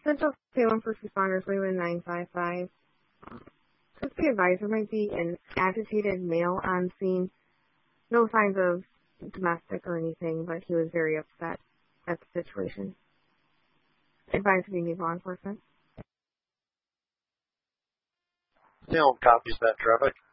Central Salem First Responders, Wayland 955. Since the advisor might be an agitated male on scene, no signs of domestic or anything, but he was very upset at the situation. Advised if you need law enforcement. Salem copies that, traffic.